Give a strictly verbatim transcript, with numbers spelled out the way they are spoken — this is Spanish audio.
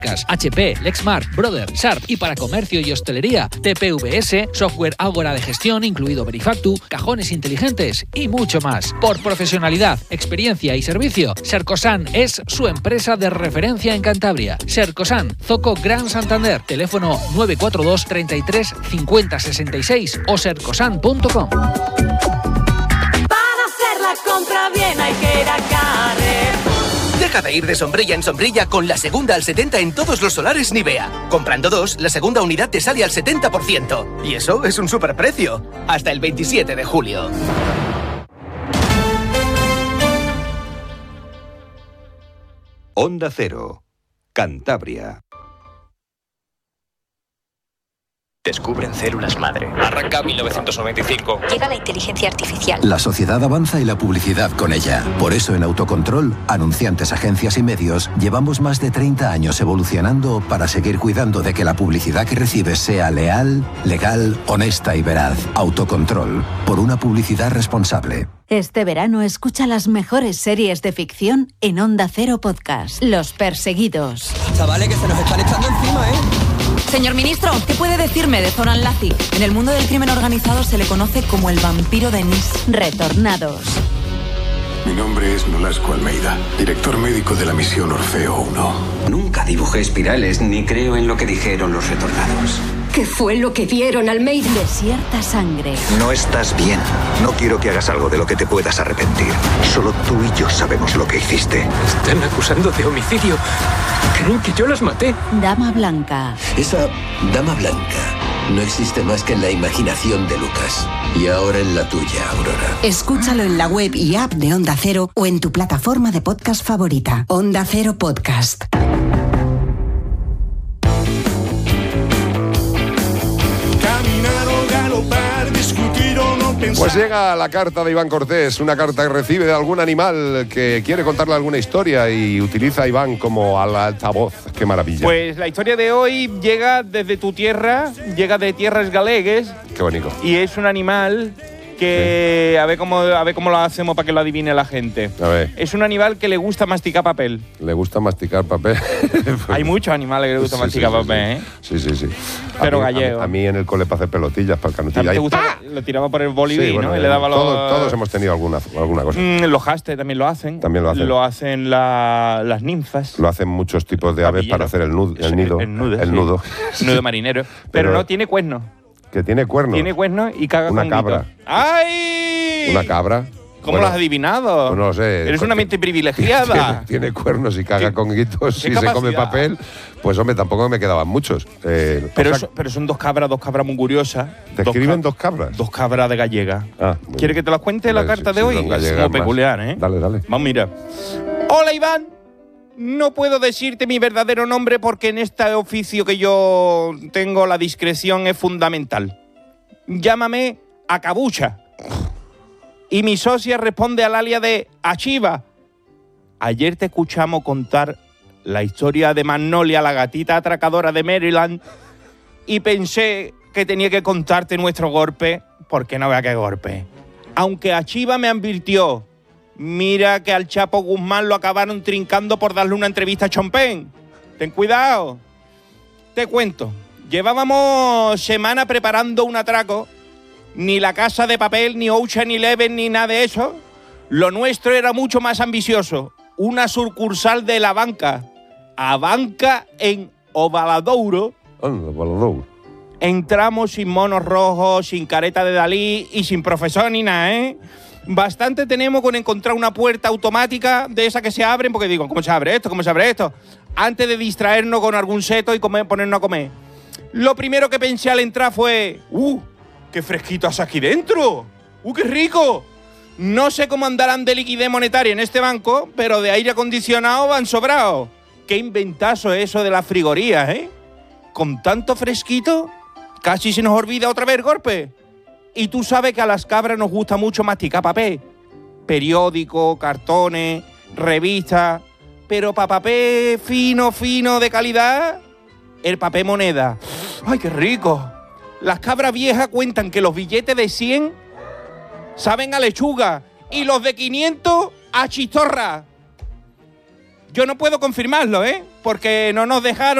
H P, Lexmark, Brother, Sharp y para comercio y hostelería, T P V S, software Ágora de gestión, incluido Verifactu, cajones inteligentes y mucho más. Por profesionalidad, experiencia y servicio, Sercosan es su empresa de referencia en Cantabria. Sercosan, Zoco Gran Santander, teléfono nueve cuatro dos, treinta y tres, cincuenta, sesenta y seis o sercosan punto com. Para hacer la compra bien hay que ir a Carrefour. Deja de ir de sombrilla en sombrilla con la segunda al setenta en todos los solares Nivea. Comprando dos, la segunda unidad te sale al setenta por ciento. Y eso es un superprecio. Hasta el veintisiete de julio. Onda Cero, Cantabria. Descubren células madre. Arranca mil novecientos noventa y cinco. Llega la inteligencia artificial. La sociedad avanza y la publicidad con ella. Por eso en Autocontrol, anunciantes, agencias y medios, llevamos más de treinta años evolucionando para seguir cuidando de que la publicidad que recibes sea leal, legal, honesta y veraz. Autocontrol, por una publicidad responsable. Este verano escucha las mejores series de ficción en Onda Cero Podcast. Los Perseguidos. Chavales, que se nos están echando encima, ¿eh? Señor ministro, ¿qué puede decirme de Zoran Lazi? En el mundo del crimen organizado se le conoce como el vampiro de Nis. Retornados. Mi nombre es Nolasco Almeida, director médico de la misión Orfeo uno. Nunca dibujé espirales ni creo en lo que dijeron los retornados. ¿Qué fue lo que vieron, Almeida? Desierta sangre. No estás bien. No quiero que hagas algo de lo que te puedas arrepentir. Solo tú y yo sabemos lo que hiciste. Están acusando de homicidio. Creen que yo las maté. Dama Blanca. Esa Dama Blanca no existe más que en la imaginación de Lucas. Y ahora en la tuya, Aurora. Escúchalo en la web y app de Onda Cero o en tu plataforma de podcast favorita. Onda Cero Podcast. Pues llega la carta de Iván Cortés, una carta que recibe de algún animal que quiere contarle alguna historia y utiliza a Iván como al altavoz. ¡Qué maravilla! Pues la historia de hoy llega desde tu tierra, llega de tierras galegues. ¡Qué bonito! Y es un animal que, sí. a ver cómo a ver cómo lo hacemos para que lo adivine la gente. A ver. Es un animal que le gusta masticar papel. ¿Le gusta masticar papel? Hay muchos animales que le gusta sí, masticar sí, sí, papel, sí. ¿eh? Sí, sí, sí. Pero a mí, gallego. A, a mí en el cole para hacer pelotillas, para el canutilla. ¿Te gusta? Lo tiraba por el boliví, sí, bueno, ¿no? Y le daba todo, los... Todos hemos tenido alguna, alguna cosa. Mm, los hastes también lo hacen. También lo hacen. Lo hacen la, las ninfas. Lo hacen muchos tipos de aves para hacer el, nud, el nido. El, el nudo. El sí. nudo. Nudo marinero. Pero, Pero no tiene cuernos. Que tiene cuernos. Tiene cuernos y caga Una con cabra. Guito. ¡Ay! Una cabra. ¿Cómo bueno, lo has adivinado? Pues no lo sé. Eres una mente privilegiada. Tiene, tiene cuernos y caga con guitos y se come papel. Pues hombre, tampoco me quedaban muchos. Eh, pero, o sea, so, pero son dos cabras, dos cabras muy curiosas. ¿Te dos escriben dos cabras? Dos cabras de gallega. Ah, ¿Quieres que te las cuente la carta sí, de sí, hoy? Es como peculiar, ¿eh? Dale, dale. Vamos, mira. Hola, Iván. No puedo decirte mi verdadero nombre porque en este oficio que yo tengo la discreción es fundamental. Llámame Acabucha. Y mi socia responde al alias de Achiva. Ayer te escuchamos contar la historia de Magnolia, la gatita atracadora de Maryland, y pensé que tenía que contarte nuestro golpe, porque no vea qué golpe. Aunque Achiva me advirtió, mira que al Chapo Guzmán lo acabaron trincando por darle una entrevista a Chompen. Ten cuidado. Te cuento. Llevábamos semana preparando un atraco. Ni La Casa de Papel, ni Ocean Eleven, ni nada de eso. Lo nuestro era mucho más ambicioso. Una sucursal de la banca. A banca en Ovaladouro. Oh, Ovaladouro. Entramos sin monos rojos, sin careta de Dalí y sin profesor ni nada, ¿eh? Bastante tenemos con encontrar una puerta automática de esas que se abren, porque digo, ¿cómo se abre esto? ¿Cómo se abre esto? Antes de distraernos con algún seto y comer, ponernos a comer. Lo primero que pensé al entrar fue, ¡uh! ¡Qué fresquito hace aquí dentro! ¡Uh, qué rico! No sé cómo andarán de liquidez monetaria en este banco, pero de aire acondicionado van sobrados. ¡Qué inventazo es eso de las frigorías, eh! Con tanto fresquito, casi se nos olvida otra vez el golpe. Y tú sabes que a las cabras nos gusta mucho masticar papel. Periódico, cartones, revistas. Pero para papel fino, fino, de calidad, el papel moneda. ¡Ay, qué rico! Las cabras viejas cuentan que los billetes de cien saben a lechuga y los de quinientos a chistorra. yo no puedo confirmarlo, ¿eh? Porque no nos dejaron